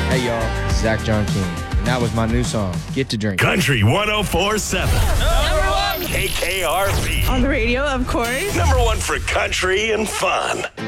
Hey, y'all. Zach John King. And that was my new song, Get to Drink. Country 104.7. Number one. KKRV. On the radio, of course. Number one for country and fun.